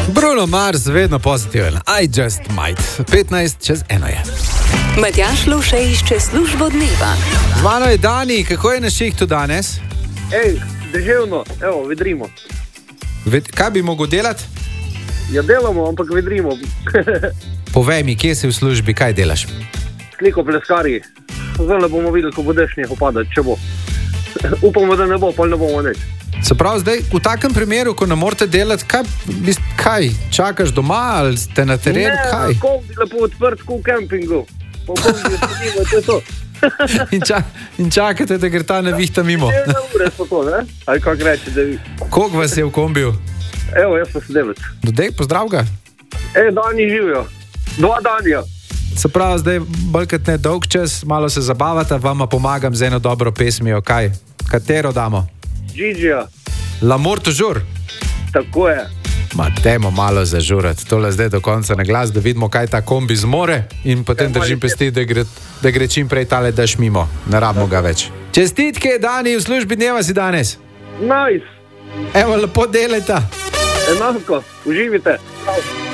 Bruno Mars, vedno pozitiven. I just might. 1:15 je. Matjaž Lovše išče službo dneva. Z mano je Dani, kako je na šihtu danes? Deževno, evo, vedrimo. Kaj bi mogel delati? Ja, delamo, ampak vedrimo. Povej mi, kje si v službi, kaj delaš? Sliko pleskarji. Zdaj bomo videli, ko bo dešnje upadati, če bo. Upamo, da ne bo, pa ne bomo nič. Se pravi, zdaj v takem primeru, ko ne morete delati, kaj? Čakaš doma ali ste na terenu? Ne, kombi lepo odprt, kot v kempingu. Po kombi sedimo, to je to. In čakate, da gre ta nevihta mimo. Ne, ure so to, ne? Ali kako reči, da vi. Koliko vas je v kombiju? Evo, jaz sem 9. Dodej, pozdrav ga. Dani živijo. 2 Danija. Se pravi, zdaj bolj ne dolg čas, malo se zabavata, vama pomagam z eno dobro pesmijo. Kaj? Katero damo? Gigija. L'amour toujours. Tako je. Dajmo malo zažurati. Tole zdaj do konca na glas, da vidimo, kaj ta kombi zmore in potem držim pesti, da gre čim prej tale daš mimo. Ne rabimo ga več. Čestitke, Dani, v službi dneva si danes. Nice. Evo, lepo delajta. Enako, uživite.